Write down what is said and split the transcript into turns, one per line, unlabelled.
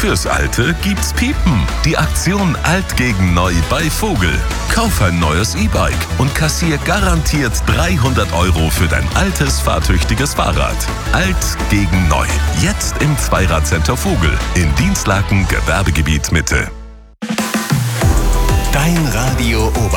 Fürs Alte gibt's Piepen. Die Aktion Alt gegen Neu bei Vogel. Kauf ein neues E-Bike und kassier garantiert 300 € für dein altes, fahrtüchtiges Fahrrad. Alt gegen Neu. Jetzt im Zweiradcenter Vogel in Dinslaken, Gewerbegebiet Mitte.
Dein Radio